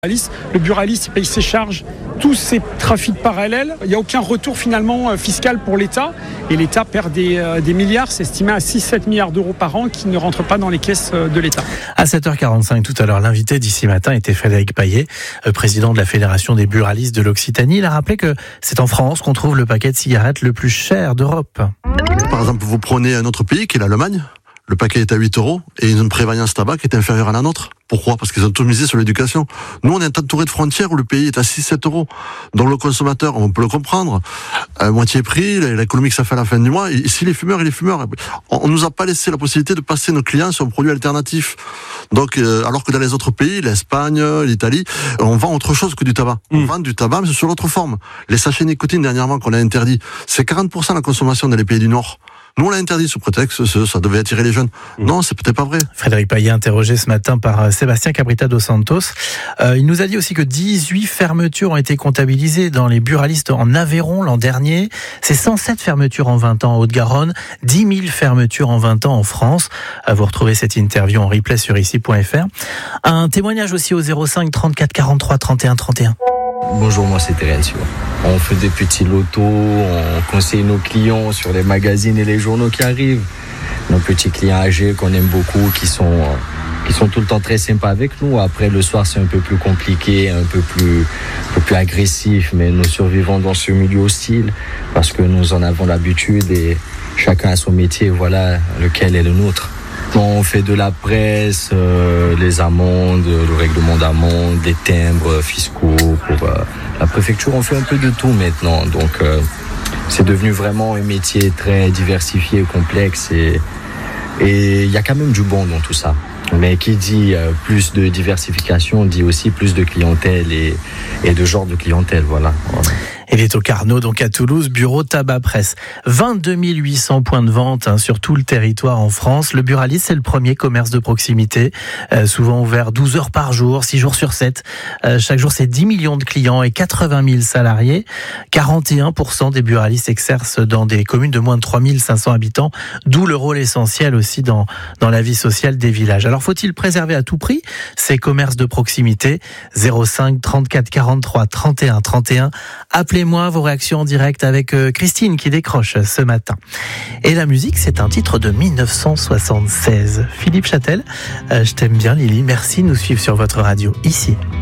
Le buraliste, il paye ses charges, tous ses trafics parallèles. Il n'y a aucun retour finalement fiscal pour l'État. Et l'État perd des milliards, c'est estimé à 6-7 milliards d'euros par an qui ne rentrent pas dans les caisses de l'État. À 7h45 tout à l'heure, l'invité d'ici matin était Frédéric Paillet, président de la Fédération des buralistes de l'Occitanie. Il a rappelé que c'est en France qu'on trouve le paquet de cigarettes le plus cher d'Europe. Par exemple, vous prenez un autre pays qui est l'Allemagne. Le paquet est à 8 € et ils ont une prévoyance tabac qui est inférieure à la nôtre. Pourquoi ? Parce qu'ils ont tout misé sur l'éducation. Nous, on est entouré de frontières où le pays est à 6-7 €. Donc le consommateur, on peut le comprendre, à moitié prix, l'économie que ça fait à la fin du mois. Ici, les fumeurs, on nous a pas laissé la possibilité de passer nos clients sur un produit alternatif. Donc, alors que dans les autres pays, l'Espagne, l'Italie, on vend autre chose que du tabac. On vend du tabac, mais sous l'autre forme. Les sachets nicotine, dernièrement, qu'on a interdit, c'est 40% de la consommation dans les pays du Nord. Nous, on l'a interdit sous prétexte que ça devait attirer les jeunes. Non, c'est peut-être pas vrai. Frédéric Paillet, interrogé ce matin par Sébastien Cabrita dos Santos. Il nous a dit aussi que 18 fermetures ont été comptabilisées dans les buralistes en Aveyron l'an dernier. C'est 107 fermetures en 20 ans en Haute-Garonne, 10 000 fermetures en 20 ans en France. Vous retrouvez cette interview en replay sur ici.fr. Un témoignage aussi au 05 34 43 31 31. Bonjour, moi c'est Terence. On fait des petits lotos, on conseille nos clients sur les magazines et les journaux qui arrivent. Nos petits clients âgés qu'on aime beaucoup, qui sont tout le temps très sympas avec nous. Après, le soir, c'est un peu plus compliqué, un peu plus agressif, mais nous survivons dans ce milieu hostile parce que nous en avons l'habitude et chacun a son métier, voilà lequel est le nôtre. On fait de la presse, les amendes, le règlement d'amende, des timbres fiscaux pour la préfecture. On fait un peu de tout maintenant. Donc, c'est devenu vraiment un métier très diversifié et complexe. Et il y a quand même du bon dans tout ça. Mais qui dit plus de diversification dit aussi plus de clientèle et de genre de clientèle. Voilà. Il est au Carnot, donc à Toulouse, bureau Tabac Presse. 22 800 points de vente sur tout le territoire en France. Le buraliste, c'est le premier commerce de proximité, souvent ouvert 12 heures par jour, 6 jours sur 7. Chaque jour, c'est 10 millions de clients et 80 000 salariés. 41% des buralistes exercent dans des communes de moins de 3 500 habitants, d'où le rôle essentiel aussi dans la vie sociale des villages. Alors, faut-il préserver à tout prix ces commerces de proximité ? 05 34 43 31 31. Appelez-moi, vos réactions en direct avec Christine qui décroche ce matin. Et la musique, c'est un titre de 1976. Philippe Châtel, je t'aime bien Lily, merci de nous suivre sur votre radio ici.